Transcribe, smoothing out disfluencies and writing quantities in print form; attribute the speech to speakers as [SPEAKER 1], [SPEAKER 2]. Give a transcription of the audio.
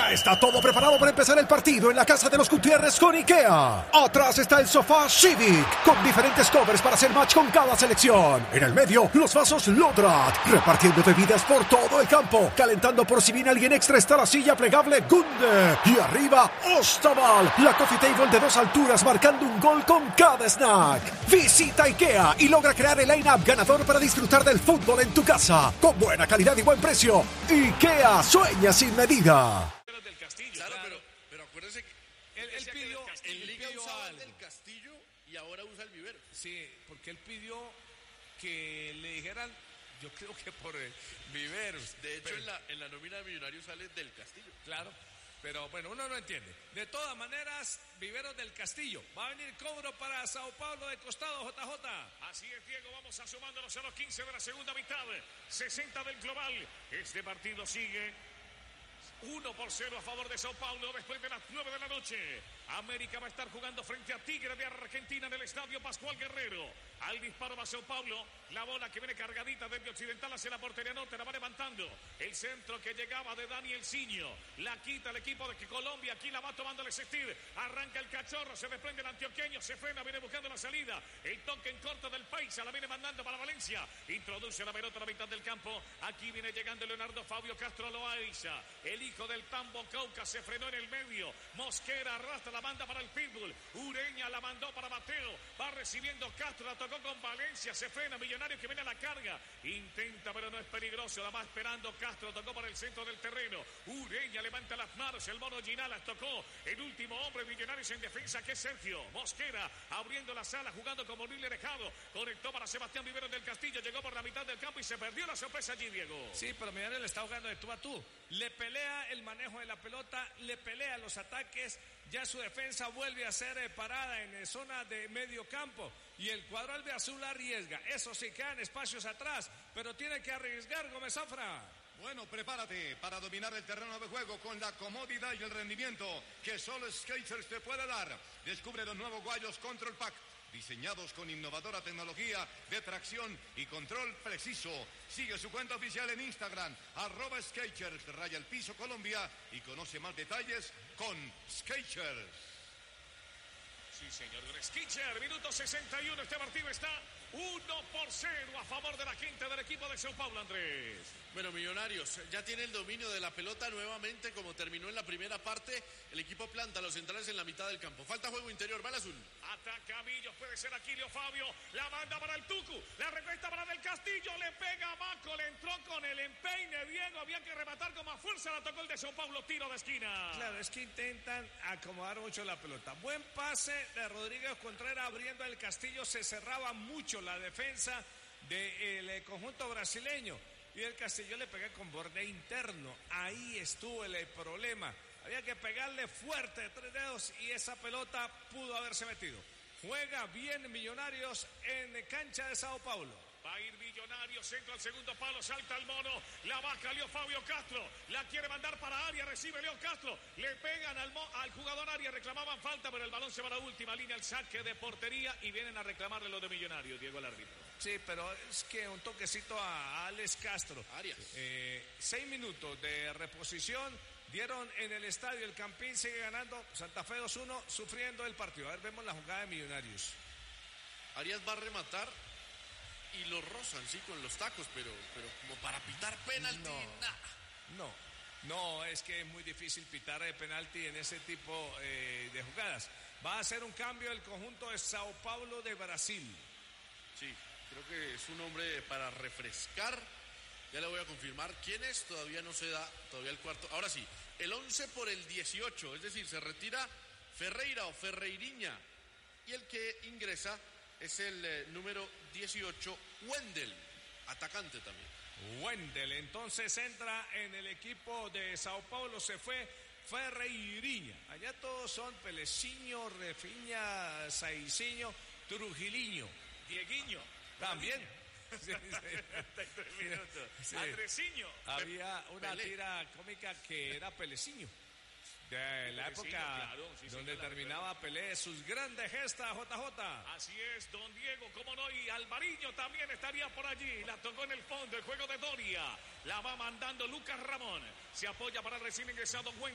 [SPEAKER 1] Ya está todo preparado para empezar el partido en la casa de los Gutiérrez con IKEA. Atrás está el sofá Civic, con diferentes covers para hacer match con cada selección. En el medio, los vasos Lodrat, repartiendo bebidas por todo el campo. Calentando por si viene alguien extra está la silla plegable Gunde. Y arriba, Ostaval, la coffee table de 2 alturas marcando un gol con cada snack. Visita IKEA y logra crear el line-up ganador para disfrutar del fútbol en tu casa. Con buena calidad y buen precio. IKEA, sueña sin medida.
[SPEAKER 2] Del Castillo,
[SPEAKER 3] claro. Pero acuérdese que
[SPEAKER 2] él pidió
[SPEAKER 3] en Liga usaba el del Castillo y ahora usa el Vivero.
[SPEAKER 2] Sí, porque él pidió que le dijeran, yo creo que por Viveros.
[SPEAKER 3] De hecho, en la nómina de Millonarios sale del Castillo.
[SPEAKER 2] Claro, pero bueno, uno no entiende. De todas maneras, Viveros del Castillo. Va a venir cobro para Sao Paulo de costado, JJ.
[SPEAKER 4] Así es, Diego, vamos asomándonos a los 15 de la segunda mitad. 60 del global. Este partido sigue 1-0 a favor de Sao Paulo después de las 9 de la noche. América va a estar jugando frente a Tigre de Argentina en el estadio Pascual Guerrero. Al disparo va Sao Paulo. La bola que viene cargadita desde Occidental hacia la portería norte la va levantando. El centro que llegaba de Daniel Ciño. La quita el equipo de Colombia. Aquí la va tomando el Existir. Arranca el cachorro. Se desprende el antioqueño. Se frena. Viene buscando la salida. El toque en corto del Paisa. La viene mandando para Valencia. Introduce la pelota a la mitad del campo. Aquí viene llegando Leonardo Fabio Castro Loaiza. El hijo del Tambo Cauca se frenó en el medio. Mosquera arrastra la banda para el Pitbull. Ureña la mandó para Mateo. Va recibiendo Castro. La tocó con Valencia. Se frena. Millonario que viene a la carga. Intenta, pero no es peligroso. La va esperando Castro. Tocó por el centro del terreno. Ureña levanta las manos. El mono Ginalas tocó. El último hombre Millonarios en defensa, que es Sergio Mosquera. Abriendo la sala, jugando como Luis Lerejado. Conectó para Sebastián Viveros del Castillo. Llegó por la mitad del campo y se perdió la sorpresa allí, Diego.
[SPEAKER 2] Sí, pero Millonarios le está jugando de tú a tú. Le pelea el manejo de la pelota, le pelea los ataques. Ya su defensa vuelve a ser parada en zona de medio campo. Y el cuadro albiazul arriesga. Eso sí, quedan espacios atrás, pero tiene que arriesgar Gómez Zafra.
[SPEAKER 5] Bueno, prepárate para dominar el terreno de juego con la comodidad y el rendimiento que solo Skechers te puede dar. Descubre los nuevos Guayos Control Pack, diseñados con innovadora tecnología de tracción y control preciso. Sigue su cuenta oficial en Instagram, @Skechers, _Colombia, y conoce más detalles con Skechers.
[SPEAKER 4] Sí, señor. Skechers, minuto 61. Este partido está 1-0 a favor de la gente del equipo de Sao Paulo, Andrés.
[SPEAKER 3] Bueno, Millonarios ya tiene el dominio de la pelota nuevamente, como terminó en la primera parte. El equipo planta los centrales en la mitad del campo. Falta juego interior, va el azul.
[SPEAKER 4] Ataca Millos, puede ser Aquilio Fabio. La manda para el Tucu. La recuesta para Del Castillo. Le pega a Maco. Le entró con el empeine. Diego, había que rematar con más fuerza. La tocó el de Sao Paulo. Tiro de esquina.
[SPEAKER 2] Claro, es que intentan acomodar mucho la pelota. Buen pase de Rodríguez Contreras abriendo el Castillo. Se cerraba mucho la defensa del conjunto brasileño. Y el Castillo le pega con borde interno. Ahí estuvo el problema. Había que pegarle fuerte de 3 dedos y esa pelota pudo haberse metido. Juega bien Millonarios en cancha de Sao Paulo.
[SPEAKER 4] Va a ir Millonarios, centro al segundo palo, salta el mono, la baja Leo Fabio Castro, la quiere mandar para Arias, recibe Leo Castro, le pegan al jugador Arias, reclamaban falta, pero el balón se va a la última línea, el saque de portería y vienen a reclamarle los de Millonarios, Diego, el árbitro.
[SPEAKER 2] Sí, pero es que un toquecito a Alex Castro.
[SPEAKER 3] Arias.
[SPEAKER 2] 6 minutos de reposición dieron en el estadio, el Campín sigue ganando, Santa Fe 2-1, sufriendo el partido. A ver, vemos la jugada de Millonarios.
[SPEAKER 3] Arias va a rematar y lo rozan, sí, con los tacos, pero como para pitar penalti,
[SPEAKER 2] No, es que es muy difícil pitar penalti en ese tipo de jugadas. Va a hacer un cambio el conjunto de Sao Paulo de Brasil.
[SPEAKER 3] Sí, creo que es un hombre para refrescar. Ya le voy a confirmar quién es, todavía no se da, todavía el cuarto. Ahora sí, el 11 por el 18, es decir, se retira Ferreira o Ferreiriña. Y el que ingresa es el número 18, Wendel, atacante también.
[SPEAKER 2] Wendel, entonces entra en el equipo de Sao Paulo, se fue Ferreiriña. Allá todos son Peleciño, Refiña, Saicinho, Trujiliño.
[SPEAKER 4] Dieguiño.
[SPEAKER 2] También. Sí.
[SPEAKER 4] Sí. Andresiño.
[SPEAKER 2] Había una tira cómica que era Peleciño. De la época, claro, sí, donde señor, terminaba Pelé sus grandes gestas, JJ.
[SPEAKER 4] Así es, don Diego, cómo no, y Alvariño también estaría por allí. La tocó en el fondo, el juego de Doria. La va mandando Lucas Ramón. Se apoya para el recién ingresado